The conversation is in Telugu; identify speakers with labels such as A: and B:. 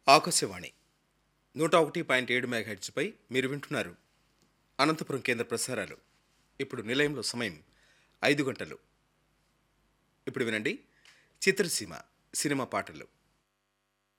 A: ఆకాశవాణి 101.7 మెగాహెర్ట్జ్పై మీరు వింటున్నారు అనంతపురం కేంద్ర ప్రసారాలు. ఇప్పుడు నిలయంలో సమయం 5 గంటలు. ఇప్పుడు వినండి చిత్రసీమ సినిమా పాటలు.